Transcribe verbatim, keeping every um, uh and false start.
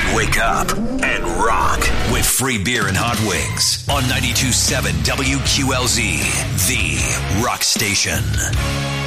Wake up and rock with free beer and hot wings on ninety-two point seven W Q L Z, the rock station.